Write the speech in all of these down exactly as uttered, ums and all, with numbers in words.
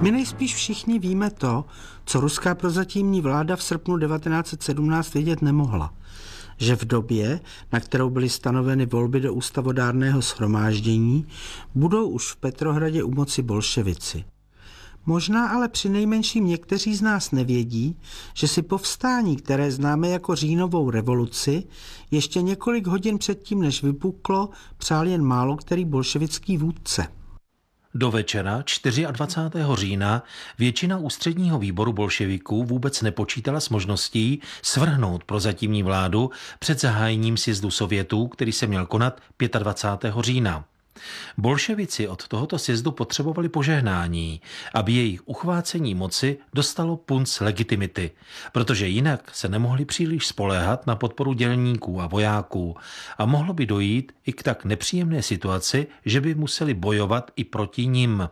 My nejspíš všichni víme to, co ruská prozatímní vláda v srpnu devatenáct set sedmnáct vědět nemohla. Že v době, na kterou byly stanoveny volby do ústavodárného shromáždění, budou už v Petrohradě u moci bolševici. Možná ale přinejmenším někteří z nás nevědí, že si povstání, které známe jako říjnovou revoluci, ještě několik hodin předtím, než vypuklo, přál jen málo který bolševický vůdce. Do večera dvacátého čtvrtého října většina ústředního výboru bolševiků vůbec nepočítala s možností svrhnout prozatímní vládu před zahájením sjezdu Sovětů, který se měl konat dvacátého pátého října. Bolševici od tohoto sjezdu potřebovali požehnání, aby jejich uchvácení moci dostalo punc legitimity, protože jinak se nemohli příliš spoléhat na podporu dělníků a vojáků a mohlo by dojít i k tak nepříjemné situaci, že by museli bojovat i proti nim.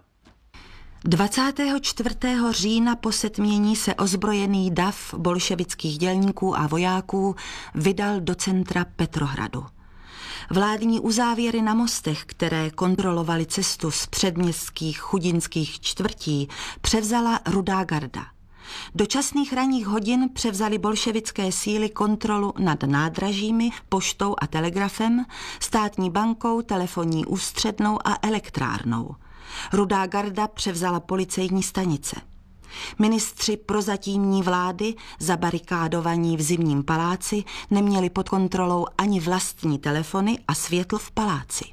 dvacátého čtvrtého října po setmění se ozbrojený dav bolševických dělníků a vojáků vydal do centra Petrohradu. Vládní uzávěry na mostech, které kontrolovaly cestu z předměstských chudinských čtvrtí, převzala Rudá garda. Do časných ranních hodin převzaly bolševické síly kontrolu nad nádražími, poštou a telegrafem, státní bankou, telefonní ústřednou a elektrárnou. Rudá garda převzala policejní stanice. Ministři prozatímní vlády, zabarikádovaní v Zimním paláci, neměli pod kontrolou ani vlastní telefony a světlo v paláci.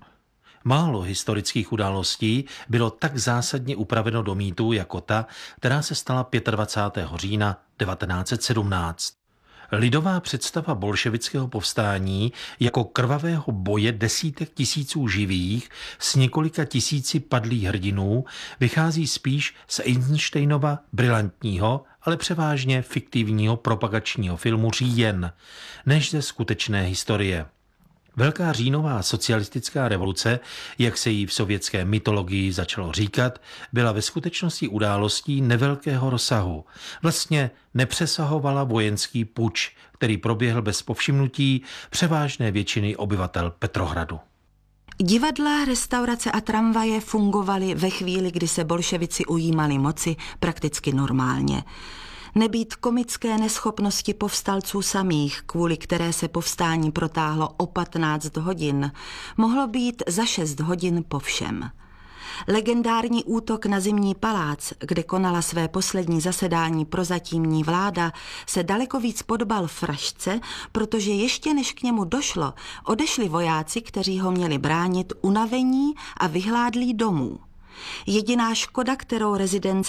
Málo historických událostí bylo tak zásadně upraveno do mýtů jako ta, která se stala dvacátého pátého října devatenáct set sedmnáct. Lidová představa bolševického povstání jako krvavého boje desítek tisíců živých s několika tisíci padlých hrdinů vychází spíš z Eisensteinova brilantního, ale převážně fiktivního propagačního filmu Říjen, než ze skutečné historie. Velká říjnová socialistická revoluce, jak se jí v sovětské mytologii začalo říkat, byla ve skutečnosti událostí nevelkého rozsahu. Vlastně nepřesahovala vojenský puč, který proběhl bez povšimnutí převážné většiny obyvatel Petrohradu. Divadla, restaurace a tramvaje fungovaly ve chvíli, kdy se bolševici ujímali moci, prakticky normálně. Nebýt komické neschopnosti povstalců samých, kvůli které se povstání protáhlo o patnáct hodin, mohlo být za šest hodin po všem. Legendární útok na Zimní palác, kde konala své poslední zasedání prozatímní vláda, se daleko víc podobal frašce, protože ještě než k němu došlo, odešli vojáci, kteří ho měli bránit, unavení a vyhládlí domů. Jediná škoda, kterou rezident